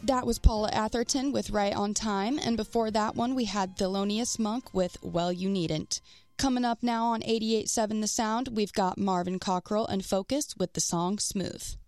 That was Paula Atherton with Right on Time, and before that one we had Thelonious Monk with Well You Needn't. Coming up now on 88.7 The Sound, we've got Marvin Cockrell and Focus with the song Smooth.